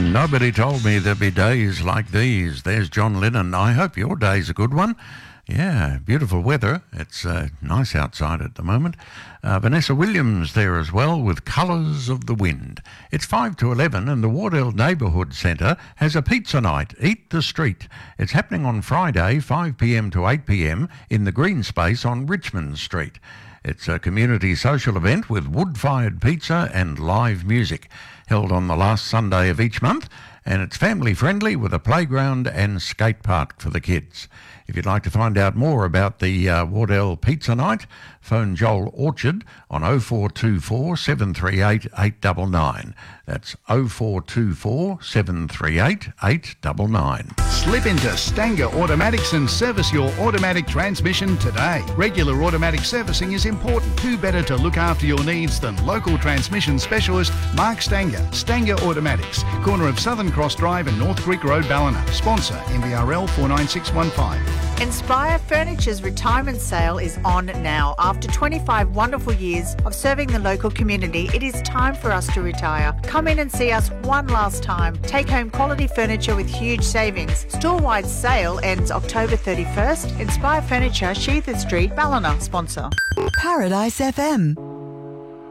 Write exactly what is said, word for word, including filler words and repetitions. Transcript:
Nobody told me there'd be days like these. There's John Lennon. I hope your day's a good one. Yeah, beautiful weather. It's uh, nice outside at the moment. Uh, Vanessa Williams there as well with Colours of the Wind. It's five to eleven and the Wardell Neighbourhood Centre has a pizza night, Eat the Street. It's happening on Friday, five p m to eight p m in the green space on Richmond Street. It's a community social event with wood-fired pizza and live music, held on the last Sunday of each month, and it's family-friendly with a playground and skate park for the kids. If you'd like to find out more about the uh, Wardell Pizza Night, phone Joel Orchard on oh four two four, seven three eight, eight nine nine. That's oh four two four, seven three eight, eight nine nine. Slip into Stanger Automatics and service your automatic transmission today. Regular automatic servicing is important. Who better to look after your needs than local transmission specialist Mark Stanger. Stanger Automatics, corner of Southern Cross Drive and North Creek Road, Ballina. Sponsor N B R L four nine six one five. Inspire Furniture's retirement sale is on now. After twenty-five wonderful years of serving the local community, it is time for us to retire. Come in and see us one last time. Take home quality furniture with huge savings. Store-wide sale ends October thirty-first. Inspire Furniture, Sheether Street, Ballina. Sponsor. Paradise F M.